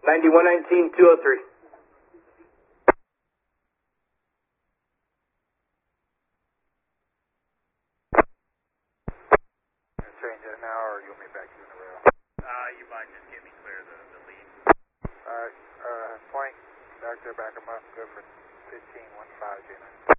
9119-203. Change that now, or you want me back to the rail? You might just get me clear the lead. Alright, point, back there, back 'em up, go for 15-15, J9.